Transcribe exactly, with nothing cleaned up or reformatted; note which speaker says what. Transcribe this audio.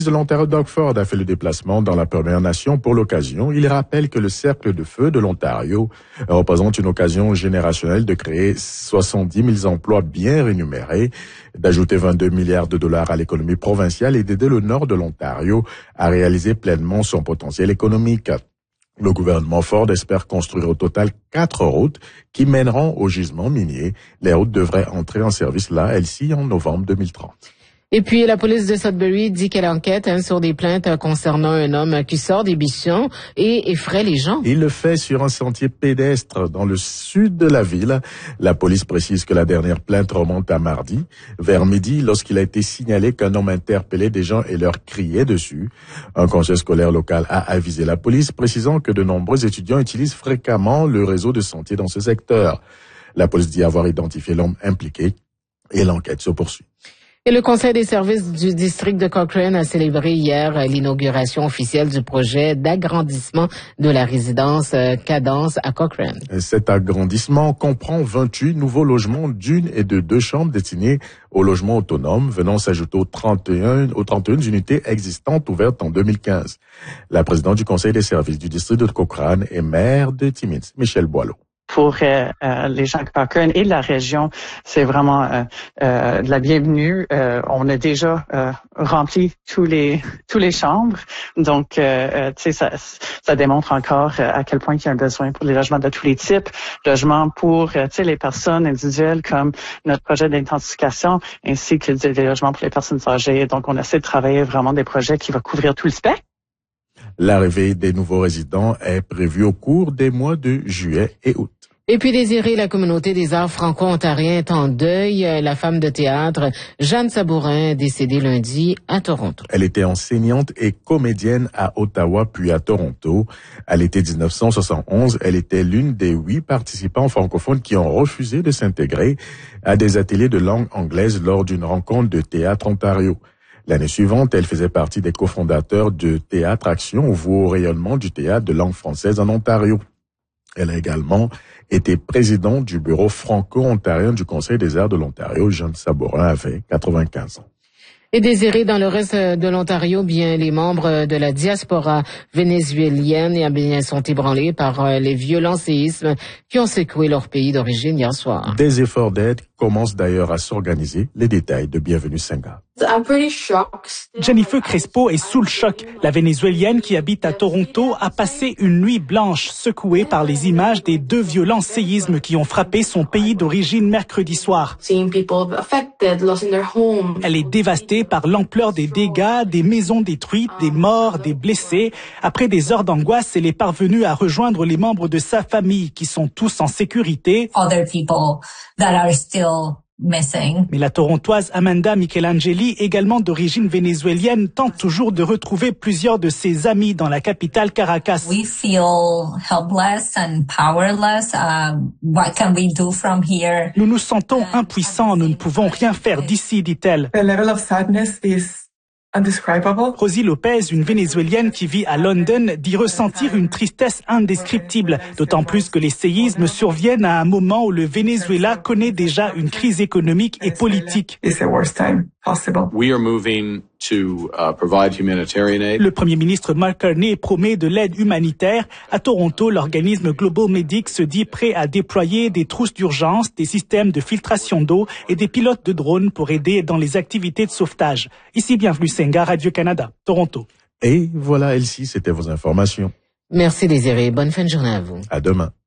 Speaker 1: de l'Ontario, Doug Ford, a fait le déplacement dans la Première Nation pour l'occasion. Il rappelle que le Cercle de feu de l'Ontario représente une occasion générationnelle de créer soixante-dix mille emplois bien rémunérés, d'ajouter vingt-deux milliards de dollars à l'économie provinciale et d'aider le nord de l'Ontario à réaliser pleinement son potentiel économique. Le gouvernement Ford espère construire au total quatre routes qui mèneront au gisement minier. Les routes devraient entrer en service là, elles-ci, en novembre deux mille trente.
Speaker 2: Et puis, la police de Sudbury dit qu'elle enquête hein, sur des plaintes concernant un homme qui sort des bichons et effraie les gens.
Speaker 1: Il le fait sur un sentier pédestre dans le sud de la ville. La police précise que la dernière plainte remonte à mardi, vers midi, lorsqu'il a été signalé qu'un homme interpellait des gens et leur criait dessus. Un conseil scolaire local a avisé la police, précisant que de nombreux étudiants utilisent fréquemment le réseau de sentiers dans ce secteur. La police dit avoir identifié l'homme impliqué et l'enquête se poursuit.
Speaker 2: Et le Conseil des services du district de Cochrane a célébré hier l'inauguration officielle du projet d'agrandissement de la résidence Cadence à Cochrane.
Speaker 1: Cet agrandissement comprend vingt-huit nouveaux logements d'une et de deux chambres destinés aux logements autonomes, venant s'ajouter aux trente et un, aux trente et une unités existantes ouvertes en deux mille quinze. La présidente du Conseil des services du district de Cochrane est maire de Timmins, Michelle Boileau.
Speaker 3: Pour euh, euh, les gens de Cochrane et de la région, c'est vraiment euh, euh, de la bienvenue. Euh, on a déjà euh, rempli tous les tous les chambres, donc euh, tu sais ça ça démontre encore à quel point il y a un besoin pour les logements de tous les types, logements pour euh, tu sais les personnes individuelles comme notre projet d'intensification, ainsi que des logements pour les personnes âgées. Donc on essaie de travailler vraiment des projets qui vont couvrir tout le spectre.
Speaker 1: L'arrivée des nouveaux résidents est prévue au cours des mois de juillet et août.
Speaker 2: Et puis Désiré, la communauté des arts franco-ontariens est en deuil. La femme de théâtre, Jeanne Sabourin, décédée lundi à Toronto.
Speaker 1: Elle était enseignante et comédienne à Ottawa puis à Toronto. À l'été dix-neuf cent soixante et onze, elle était l'une des huit participants francophones qui ont refusé de s'intégrer à des ateliers de langue anglaise lors d'une rencontre de Théâtre Ontario. L'année suivante, elle faisait partie des cofondateurs de Théâtre Action, voué au rayonnement du théâtre de langue française en Ontario. Elle a également été présidente du bureau franco-ontarien du Conseil des arts de l'Ontario. Jeanne Sabourin avait quatre-vingt-quinze ans.
Speaker 2: Et Désiré, dans le reste de l'Ontario, bien les membres de la diaspora vénézuélienne eh bien, sont ébranlés par les violents séismes qui ont secoué leur pays d'origine hier soir.
Speaker 1: Des efforts d'aide commencent d'ailleurs à s'organiser. Les détails de Bienvenue Senga.
Speaker 4: Jennifer Crespo est sous le choc. La Vénézuélienne qui habite à Toronto a passé une nuit blanche secouée par les images des deux violents séismes qui ont frappé son pays d'origine mercredi soir. Elle est dévastée par l'ampleur des dégâts, des maisons détruites, des morts, des blessés. Après des heures d'angoisse, elle est parvenue à rejoindre les membres de sa famille qui sont tous en sécurité.
Speaker 5: Other people that are still missing.
Speaker 4: Mais la Torontoise Amanda Michelangeli, également d'origine vénézuélienne, tente toujours de retrouver plusieurs de ses amis dans la capitale Caracas.
Speaker 5: We feel helpless and powerless. Uh, what can we do from here?
Speaker 4: Nous nous sentons impuissants, nous ne pouvons rien faire d'ici, dit-elle.
Speaker 6: The level of sadness is indescribable.
Speaker 4: Rosie Lopez, une Vénézuélienne qui vit à London, dit ressentir une tristesse indescriptible, d'autant plus que les séismes surviennent à un moment où le Venezuela connaît déjà une crise économique et politique.
Speaker 6: It's the worst time possible.
Speaker 7: We are moving to uh, provide humanitarian aid.
Speaker 4: Le Premier ministre Mark Carney promet de l'aide humanitaire. À Toronto, l'organisme Global Medic se dit prêt à déployer des trousses d'urgence, des systèmes de filtration d'eau et des pilotes de drones pour aider dans les activités de sauvetage. Ici, Bienvenue Senga, Radio-Canada, Toronto.
Speaker 1: Et voilà, Elsie, c'était vos informations.
Speaker 2: Merci Désiré. Bonne fin de journée à vous.
Speaker 1: À demain.